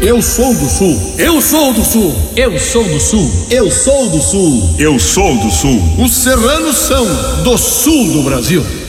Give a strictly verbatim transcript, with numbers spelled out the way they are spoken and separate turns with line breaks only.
Eu sou do Sul.
Eu sou do Sul.
Eu sou do Sul.
Eu sou do Sul.
Eu sou do Sul.
Os serranos são do Sul do Brasil.